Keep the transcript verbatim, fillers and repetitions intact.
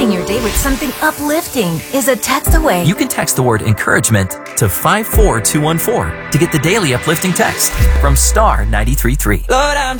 starting your day with something uplifting is a text away. You can text the word encouragement to five four two one four to get the daily uplifting text from Star ninety-three point three. Lord, I'm